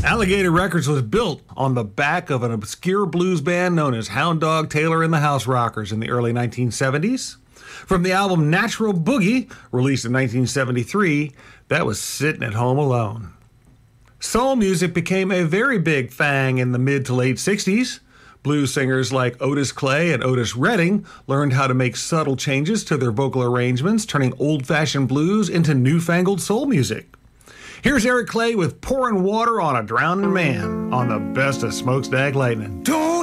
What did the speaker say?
Alligator Records was built on the back of an obscure blues band known as Hound Dog Taylor and the House Rockers in the early 1970s. From the album Natural Boogie, released in 1973, that was Sitting at Home Alone. Soul music became a very big thing in the mid to late 60s. Blues singers like Otis Clay and Otis Redding learned how to make subtle changes to their vocal arrangements, turning old-fashioned blues into newfangled soul music. Here's Eric Clay with Pouring Water on a Drowning Man on the best of Smokestack Lightning. Don't